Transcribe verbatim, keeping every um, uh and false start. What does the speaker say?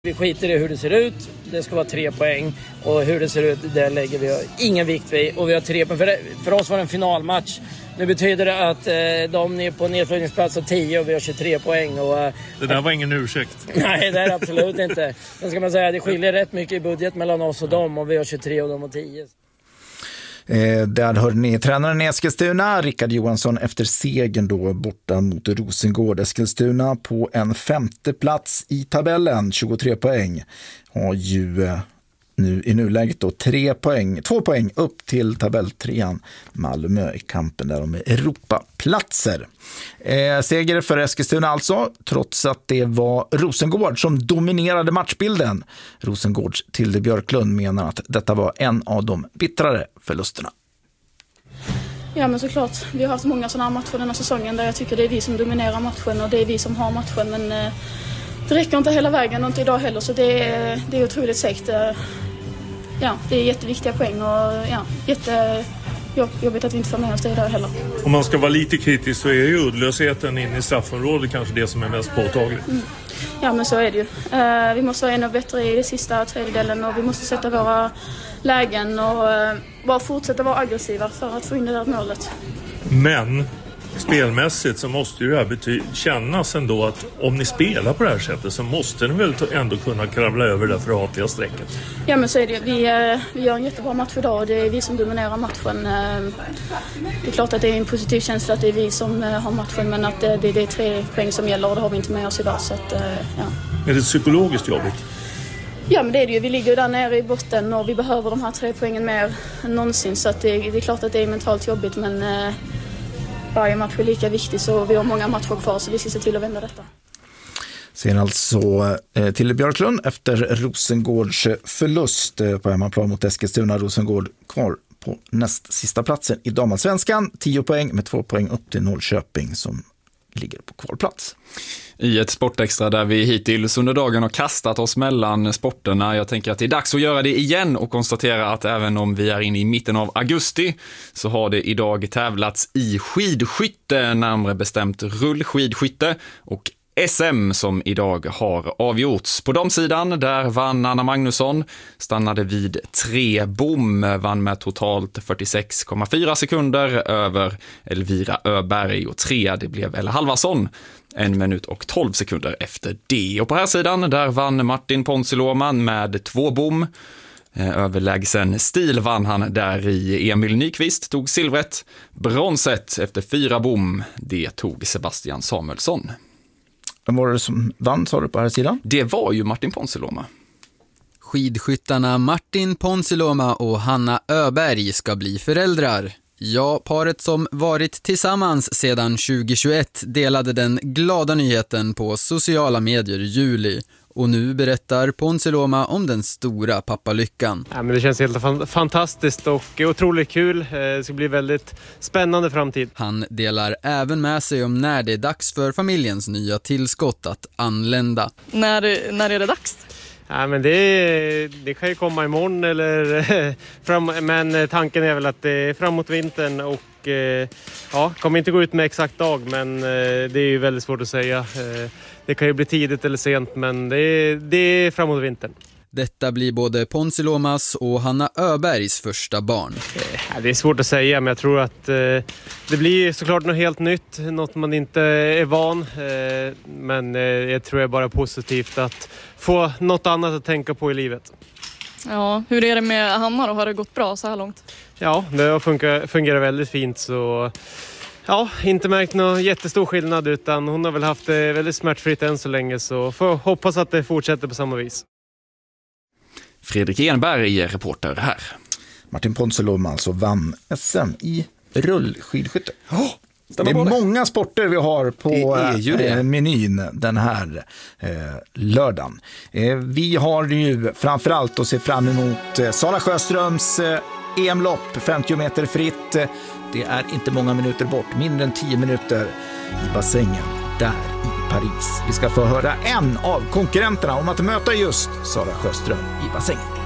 Vi skiter i hur det ser ut. Det ska vara tre poäng. Och hur det ser ut, det lägger vi ingen vikt vid. Och vi har tre poäng. För, för oss var det en finalmatch. Nu betyder det att eh, de är på nedflyttningsplats har tio och vi har tjugotre poäng. Och, eh, det där var ingen ursäkt. Nej, det är absolut inte. Sen ska man säga att det skiljer rätt mycket i budget mellan oss och dem. Och vi har tjugotre och de har tio. Eh, där hörde ni tränaren i Eskilstuna, Rickard Johansson, efter segern då borta mot Rosengård. Eskilstuna på en femte plats i tabellen, tjugotre poäng. Har ju eh, nu i nuläget då tre poäng, två poäng upp till tabelltrean Malmö i kampen där om Europaplatser. Eh, seger för Eskilstuna alltså, trots att det var Rosengård som dominerade matchbilden. Rosengårds Tilde Björklund menar att detta var en av de bittrare förlusterna. Ja, men såklart. Vi har haft många sådana här matcher den här säsongen där jag tycker det är vi som dominerar matchen och det är vi som har matchen, men eh, det räcker inte hela vägen och inte idag heller, så det är, det är otroligt segt. Ja, det är jätteviktiga poäng och ja, jättejobbigt att vi inte får med oss det idag heller. Om man ska vara lite kritisk så är ju uddlösheten in i straffområdet kanske det som är mest påtagligt. Mm. Ja, men så är det ju. Uh, vi måste vara ännu bättre i det sista tredjedelen och vi måste sätta våra lägen och uh, bara fortsätta vara aggressiva för att få in det där målet. Men spelmässigt så måste ju det här bety- kännas ändå att om ni spelar på det här sättet så måste ni väl ändå kunna kravla över det förhatliga strecket. Ja, men så är det. Vi, vi gör en jättebra match idag och det är vi som dominerar matchen. Det är klart att det är en positiv känsla att det är vi som har matchen, men att det, det är tre poäng som gäller och det har vi inte med oss idag. Så att, ja. Är det psykologiskt jobbigt? Ja, men det är det ju. Vi ligger där nere i botten och vi behöver de här tre poängen mer än någonsin. Så att det, det är klart att det är mentalt jobbigt, men varje match är lika viktig så vi har många matcher kvar så vi ska se till att vända detta. Sen alltså eh, till Björklund efter Rosengårds förlust eh, på hemmaplan mot Eskilstuna. Rosengård kvar på näst sista platsen i damallsvenskan. tio poäng med två poäng upp till Norrköping som ligger på kvalplats. I ett sportextra där vi hittills under dagen har kastat oss mellan sporterna. Jag tänker att det är dags att göra det igen och konstatera att även om vi är inne i mitten av augusti så har det idag tävlats i skidskytte, närmare bestämt rullskidskytte och S M som idag har avgjorts. På damsidan där vann Anna Magnusson, stannade vid tre bom, vann med totalt fyrtiosex komma fyra sekunder över Elvira Öberg, och tre det blev Ella Halvarsson, en minut och tolv sekunder efter det. Och på här sidan där vann Martin Ponsiluoma med två bom. Överlägsen stil vann han där i. Emil Nyqvist tog silvret. Bronset efter fyra bom, det tog Sebastian Samuelsson. Vem var det som vann, sa du, på här sidan? Det var ju Martin Ponsiluoma. Skidskyttarna Martin Ponsiluoma och Hanna Öberg ska bli föräldrar. Ja, paret som varit tillsammans sedan tjugohundratjugoett delade den glada nyheten på sociala medier i juli. Och nu berättar Ponsiluoma om den stora pappalyckan. Ja, men det känns helt fantastiskt och otroligt kul. Det ska bli väldigt spännande framtid. Han delar även med sig om när det är dags för familjens nya tillskott att anlända. När, när är det dags? Ja, men det, det kan ju komma imorgon eller fram, men tanken är väl att det är framåt vintern och ja, kommer inte gå ut med exakt dag, men det är ju väldigt svårt att säga. Det kan ju bli tidigt eller sent, men det är, det är framåt vintern. Detta blir både Ponsiluomas och Hanna Öbergs första barn. Ja, det är svårt att säga, men jag tror att eh, det blir såklart något helt nytt, något man inte är van. Eh, men eh, jag tror det är bara positivt att få något annat att tänka på i livet. Ja, hur är det med Hanna då? Har det gått bra så här långt? Ja, det har funkat, fungerat väldigt fint, så ja, inte märkt någon jättestor skillnad, utan hon har väl haft det väldigt smärtfritt än så länge, så får hoppas att det fortsätter på samma vis. Fredrik Enberg är reporter här. Martin Ponsiluoma alltså vann S M i rullskidskytte. Oh, det är många sporter vi har på eh, menyn den här eh, lördagen. Eh, vi har ju framförallt att se fram emot eh, Sara Sjöströms eh, E M-lopp, femtio meter fritt. Det är inte många minuter bort, mindre än tio minuter i bassängen där i Paris. Vi ska få höra en av konkurrenterna om att möta just Sara Sjöström i bassängen.